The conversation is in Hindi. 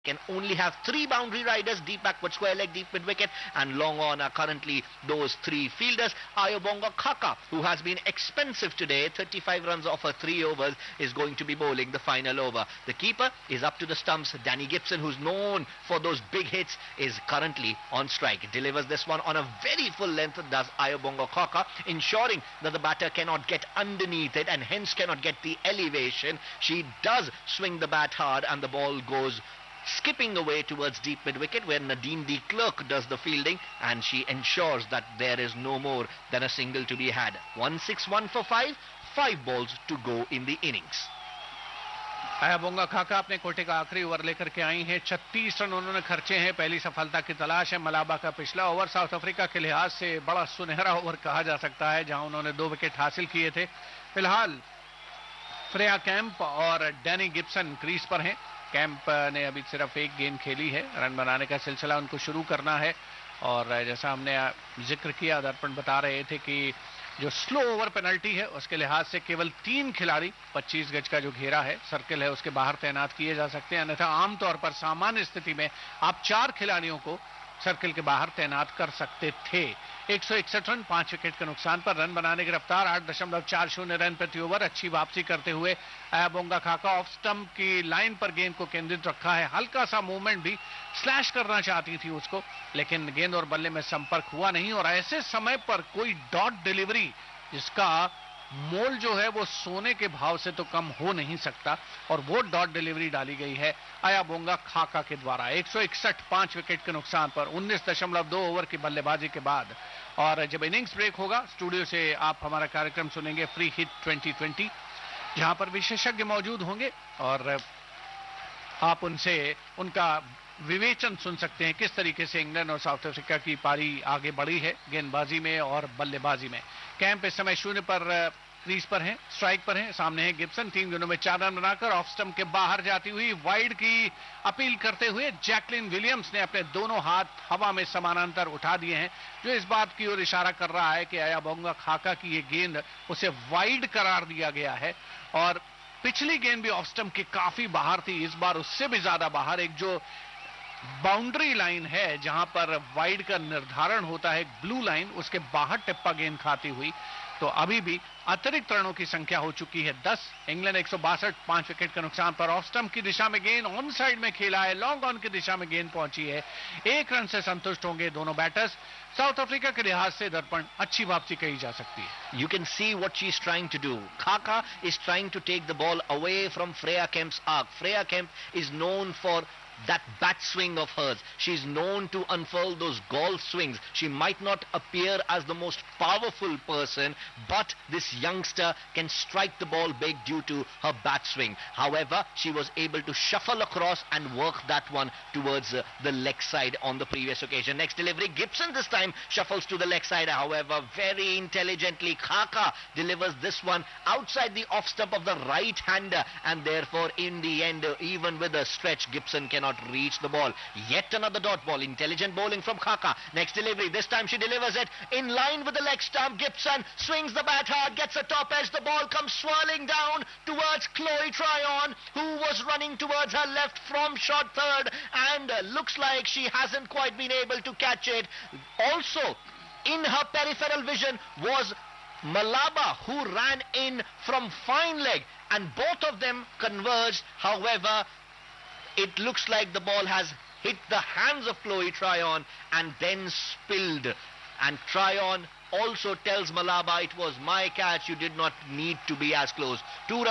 can only have 3 boundary riders, deep backward square leg, deep mid wicket, and long on are currently those 3 fielders. Ayobonga Khaka, who has been expensive today, 35 runs off her 3 overs, is going to be bowling the final over. The keeper is up to the stumps. Danny Gibson, who's known for those big hits, is currently on strike. Delivers this one on a very full length, does Ayobonga Khaka, ensuring that the batter cannot get underneath it and hence cannot get the elevation. She does swing the bat hard and the ball goes skipping away towards deep mid wicket, where Nadine de Klerk does the fielding, and she ensures that there is no more than a single to be had. 1-6-1 for 5 balls to go in the innings. Ayabonga Khaka अपने कोटे का आखिरी ओवर लेकर के आई हैं. 36 रन उन्होंने खर्चे हैं. पहली सफलता की तलाश है. मलाबा का पिछला ओवर साउथ अफ्रीका के लिहाज से बड़ा सुनहरा ओवर कहा जा सकता है, जहां उन्होंने 2 विकेट हासिल किए थे. फिलहाल फ्रेया कैंप और डैनी गिब्सन क्रीज पर हैं. कैंप ने अभी सिर्फ 1 गेंद खेली है. रन बनाने का सिलसिला उनको शुरू करना है. और जैसा हमने जिक्र किया, दर्पण बता रहे थे कि जो स्लो ओवर पेनल्टी है उसके लिहाज से केवल 3 खिलाड़ी 25 गज का जो घेरा है, सर्किल है, उसके बाहर तैनात किए जा सकते हैं. अन्यथा आमतौर पर सामान्य स्थिति में आप 4 खिलाड़ियों को सर्किल के बाहर तैनात कर सकते थे. 161 रन 5 विकेट के नुकसान पर. रन बनाने की रफ्तार 8.40 रन प्रति ओवर. अच्छी वापसी करते हुए अयाबोंगा खाका ऑफ स्टंप की लाइन पर गेंद को केंद्रित रखा है. हल्का सा मूवमेंट भी, स्लैश करना चाहती थी उसको, लेकिन गेंद और बल्ले में संपर्क हुआ नहीं. और ऐसे समय पर कोई डॉट डिलीवरी जिसका मोल जो है वो सोने के भाव से तो कम हो नहीं सकता, और वो डॉट डिलीवरी डाली गई है अयाबोंगा खाका के द्वारा. 161 5 विकेट के नुकसान पर 19.2 ओवर की बल्लेबाजी के बाद. और जब इनिंग्स ब्रेक होगा, स्टूडियो से आप हमारा कार्यक्रम सुनेंगे फ्री हिट 2020, जहां पर विशेषज्ञ मौजूद होंगे और आप उनसे उनका विवेचन सुन सकते हैं किस तरीके से इंग्लैंड और साउथ अफ्रीका की पारी आगे बढ़ी है गेंदबाजी में और बल्लेबाजी में. कैंप इस समय 0 पर क्रीज पर हैं, स्ट्राइक पर हैं. सामने है गिब्सन. 3 गेंदों में 4 रन बनाकर ऑफ स्टंप के बाहर जाती हुई वाइड की अपील करते हुए जैकलिन विलियम्स ने अपने दोनों हाथ हवा में समानांतर उठा दिए हैं, जो इस बात की ओर इशारा कर रहा है कि अयाबोंगा खाका की ये गेंद उसे वाइड करार दिया गया है. और पिछली गेंद भी ऑफ स्टंप के काफी बाहर थी, इस बार उससे भी ज्यादा बाहर. एक जो बाउंड्री लाइन है जहां पर वाइड का निर्धारण होता है, ब्लू लाइन, उसके बाहर टिप्पा गेंद खाती हुई. तो अभी भी अतिरिक्त रनों की संख्या हो चुकी है 10. इंग्लैंड 162 5 विकेट के नुकसान पर. ऑफ स्टंप की दिशा में गेंद ऑन साइड में खेला है, लॉन्ग ऑन की दिशा में गेंद पहुंची है. 1 रन से संतुष्ट होंगे दोनों बैटर्स. साउथ अफ्रीका के लिहाज से दर्पण अच्छी वापसी कही जा सकती है. You can see what she is trying to do. Khaka is trying to take the ball away from Freya Kemp's arc. Freya Kemp is known for that bat swing of hers. She's known to unfurl those golf swings. She might not appear as the most powerful person, but this youngster can strike the ball big due to her bat swing. However, she was able to shuffle across and work that one towards the leg side on the previous occasion. Next delivery, Gibson this time shuffles to the leg side. However, very intelligently, Khaka delivers this one outside the off stump of the right-hander, and therefore in the end, even with a stretch, Gibson cannot reach the ball. Yet another dot ball. Intelligent bowling from Khaka. Next delivery. This time she delivers it in line with the leg stump. Gibson swings the bat hard, gets a top edge. The ball comes swirling down towards Chloe Tryon, who was running towards her left from short third, and looks like she hasn't quite been able to catch it. Also, in her peripheral vision was Malaba, who ran in from fine leg, and both of them converged. However, it looks like the ball has hit the hands of Chloe Tryon and then spilled. And Tryon also tells Malaba, it was my catch, you did not need to be as close. 2 runs